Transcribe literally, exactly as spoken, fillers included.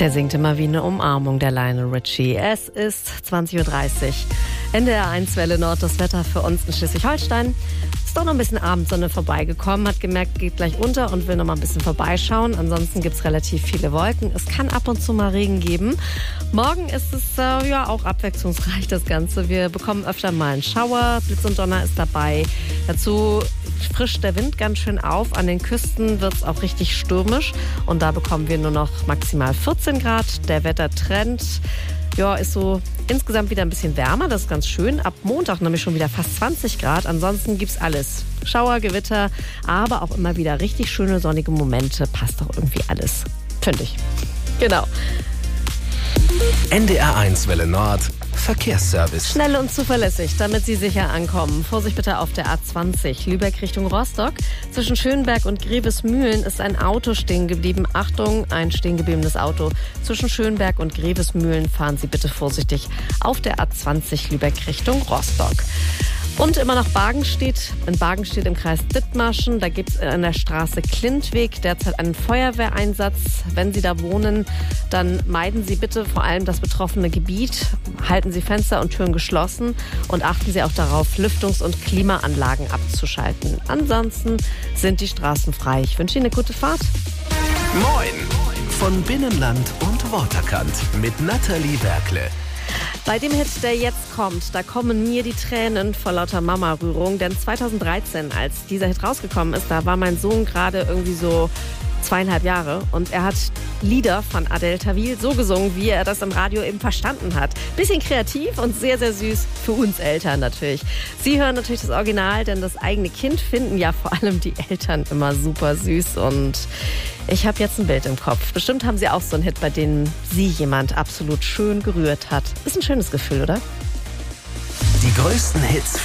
Der singt immer wie eine Umarmung, der Lionel Richie. Es ist zwanzig Uhr dreißig. N D R eins Welle Nord, das Wetter für uns in Schleswig-Holstein. Ist doch noch ein bisschen Abendsonne vorbeigekommen, hat gemerkt, geht gleich unter und will noch mal ein bisschen vorbeischauen. Ansonsten gibt es relativ viele Wolken. Es kann ab und zu mal Regen geben. Morgen ist es äh, ja auch abwechslungsreich, das Ganze. Wir bekommen öfter mal einen Schauer, Blitz und Donner ist dabei. Dazu frischt der Wind ganz schön auf. An den Küsten wird es auch richtig stürmisch. Und da bekommen wir nur noch maximal vierzehn Grad. Der Wettertrend ja, ist so insgesamt wieder ein bisschen wärmer. Das ist ganz schön. Ab Montag nämlich schon wieder fast zwanzig Grad. Ansonsten gibt's alles. Schauer, Gewitter, aber auch immer wieder richtig schöne sonnige Momente. Passt doch irgendwie alles. Finde ich. Genau. N D R eins Welle Nord Verkehrsservice. Schnell und zuverlässig, damit Sie sicher ankommen. Vorsicht bitte auf der A zwanzig, Lübeck Richtung Rostock. Zwischen Schönberg und Grevesmühlen ist ein Auto stehen geblieben. Achtung, ein stehen gebliebenes Auto. Zwischen Schönberg und Grevesmühlen fahren Sie bitte vorsichtig auf der A zwanzig, Lübeck Richtung Rostock. Und immer noch Bargenstedt. In Bargenstedt im Kreis Dithmarschen. Da gibt es an der Straße Klintweg derzeit einen Feuerwehreinsatz. Wenn Sie da wohnen, dann meiden Sie bitte vor allem das betroffene Gebiet. Halten Sie Fenster und Türen geschlossen und achten Sie auch darauf, Lüftungs- und Klimaanlagen abzuschalten. Ansonsten sind die Straßen frei. Ich wünsche Ihnen eine gute Fahrt. Moin! Von Binnenland und Waterkant mit Nathalie Werkle. Bei dem Hit, der jetzt kommt, da kommen mir die Tränen vor lauter Mama-Rührung. Denn zweitausenddreizehn, als dieser Hit rausgekommen ist, da war mein Sohn gerade irgendwie so zweieinhalb Jahre. Und er hat Lieder von Adel Tawil so gesungen, wie er das im Radio eben verstanden hat. Bisschen kreativ und sehr, sehr süß für uns Eltern natürlich. Sie hören natürlich das Original, denn das eigene Kind finden ja vor allem die Eltern immer super süß. Und ich habe jetzt ein Bild im Kopf. Bestimmt haben Sie auch so einen Hit, bei dem Sie jemand absolut schön gerührt hat. Ist ein schönes Gefühl, oder? Die größten Hits